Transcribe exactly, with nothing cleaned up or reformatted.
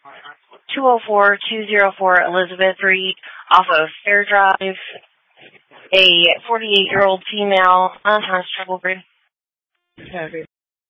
two oh four two oh four Elizabeth Street off of Fair Drive. A forty-eight-year-old female, unconscionable.